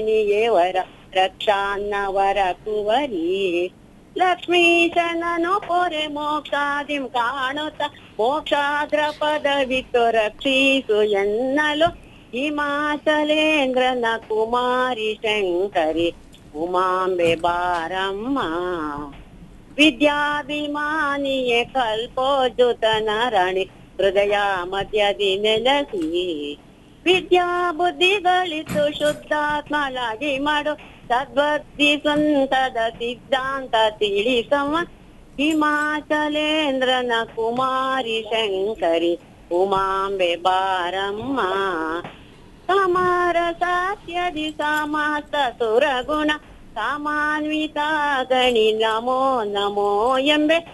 ವರ ರಕ್ಷಾನ್ನವರ ಕುವರಿ ಲಕ್ಷ್ಮೀಶನನು ಪೊರೆ ಮೋಕ್ಷಾದಿಂ ಕಾಣುತ್ತ ಮೋಕ್ಷಾದ್ರ ಪದವಿತ್ತು ರಕ್ಷಿಸು ಎನ್ನಲು ಹಿಮಾಚಲೇಂದ್ರನ ಕುಮಾರಿ ಶಂಕರಿ ಉಮಾಂಬೆ ಬಾರಮ್ಮ ವಿದ್ಯಾಭಿಮಾನಿಯೇ ಕಲ್ಪೋದ್ಯುತನ ರಾಣಿ ಹೃದಯ ಮಧ್ಯದಿ ನೆಲಸಿ ವಿದ್ಯಾ ಬುದ್ಧಿಗಳಿತ್ತು ಶುದ್ಧಾತ್ಮಲಾಗಿ ಮಾಡು ಸದ್ಬುದ್ಧಿ ಸ್ವಂತದ ಸಿದ್ಧಾಂತ ತಿಳಿಸಮ್ಮ ಹಿಮಾಚಲೇಂದ್ರನ ಕುಮಾರಿ ಶಂಕರಿ ಉಮಾಂಬೆ ಬಾರಮ್ಮ ಸಮರ ಸಾತ್ಯದಿ ಸಮಸ್ತ ಸುರಗುಣ ಸಾಮಾನ್ವಿತ ಗಣಿ ನಮೋ ನಮೋ ಎಂಬೆ